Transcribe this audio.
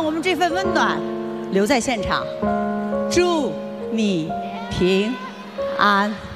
让我们这份温暖留在现场。祝你平安。